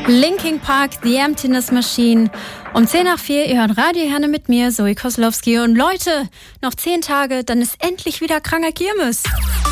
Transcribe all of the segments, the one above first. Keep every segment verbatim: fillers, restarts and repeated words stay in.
Linkin Park, The Emptiness Machine. Um zehn nach vier, ihr hört Radio Herne mit mir, Zoe Koslowski. Und Leute, noch zehn Tage, dann ist endlich wieder Kranger Kirmes.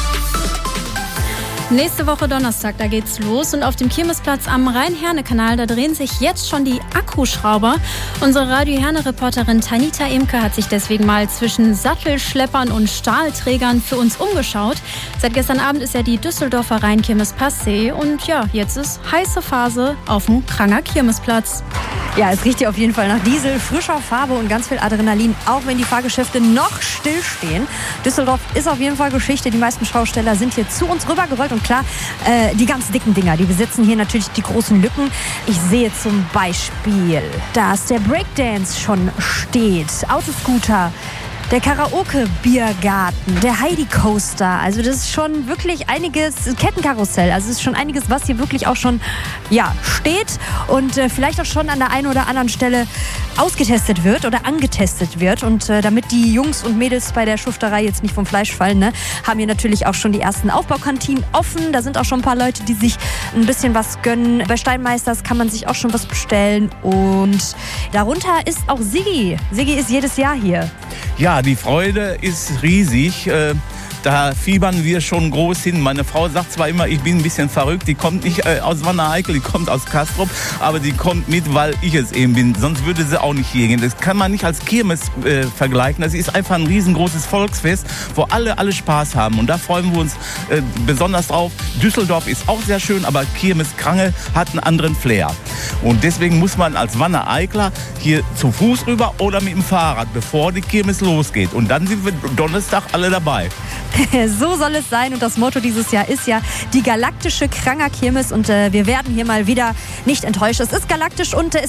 Nächste Woche Donnerstag, da geht's los und auf dem Kirmesplatz am Rhein-Herne-Kanal, da drehen sich jetzt schon die Akkuschrauber. Unsere Radio Herne-Reporterin Tanita Imke hat sich deswegen mal zwischen Sattelschleppern und Stahlträgern für uns umgeschaut. Seit gestern Abend ist ja die Düsseldorfer Rheinkirmes passé und ja, jetzt ist heiße Phase auf dem Kranger Kirmesplatz. Ja, es riecht hier auf jeden Fall nach Diesel, frischer Farbe und ganz viel Adrenalin, auch wenn die Fahrgeschäfte noch stillstehen. Düsseldorf ist auf jeden Fall Geschichte. Die meisten Schausteller sind hier zu uns rübergerollt und klar, äh, die ganz dicken Dinger, die besitzen hier natürlich die großen Lücken. Ich sehe zum Beispiel, dass der Breakdance schon steht, Autoscooter, der Karaoke-Biergarten, der Heidi-Coaster. Also das ist schon wirklich einiges, Kettenkarussell. Also es ist schon einiges, was hier wirklich auch schon ja, steht und äh, vielleicht auch schon an der einen oder anderen Stelle ausgetestet wird oder angetestet wird. Und äh, damit die Jungs und Mädels bei der Schufterei jetzt nicht vom Fleisch fallen, ne, haben hier natürlich auch schon die ersten Aufbaukantinen offen. Da sind auch schon ein paar Leute, die sich ein bisschen was gönnen. Bei Steinmeisters kann man sich auch schon was bestellen. Und darunter ist auch Siggi. Siggi ist jedes Jahr hier. Ja, die Freude ist riesig. Äh, da fiebern wir schon groß hin. Meine Frau sagt zwar immer, ich bin ein bisschen verrückt. Die kommt nicht äh, aus Wanne-Eickel, die kommt aus Castrop. Aber die kommt mit, weil ich es eben bin. Sonst würde sie auch nicht hier gehen. Das kann man nicht als Kirmes äh, vergleichen. Das ist einfach ein riesengroßes Volksfest, wo alle, alle Spaß haben. Und da freuen wir uns äh, besonders drauf. Düsseldorf ist auch sehr schön, aber Kirmes Krange hat einen anderen Flair. Und deswegen muss man als Wanne-Eikler hier zu Fuß rüber oder mit dem Fahrrad, bevor die Kirmes losgeht. Und dann sind wir Donnerstag alle dabei. So soll es sein und das Motto dieses Jahr ist ja die galaktische Kranger Kirmes und äh, wir werden hier mal wieder nicht enttäuscht. Es ist galaktisch und äh,